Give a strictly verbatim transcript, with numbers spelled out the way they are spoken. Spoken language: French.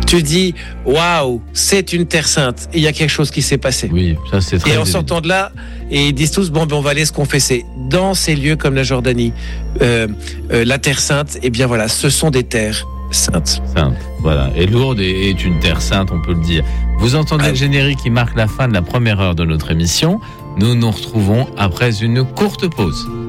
tu dis waouh, c'est une terre sainte. Il y a quelque chose qui s'est passé. Oui, ça c'est très Et en évident. sortant de là, et ils disent tous bon, ben on va aller se confesser dans ces lieux comme la Jordanie, euh, euh, la terre sainte. Et bien voilà, ce sont des terres saintes. Sainte, voilà. Et Lourdes est est une terre sainte, on peut le dire. Vous entendez Ah. le générique qui marque la fin de la première heure de notre émission. Nous nous retrouvons après une courte pause.